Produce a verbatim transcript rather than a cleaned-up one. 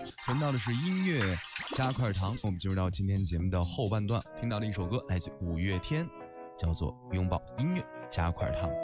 听到的是音乐加块糖，我们进入到今天节目的后半段，听到的一首歌来自五月天，叫做拥抱音乐加块糖。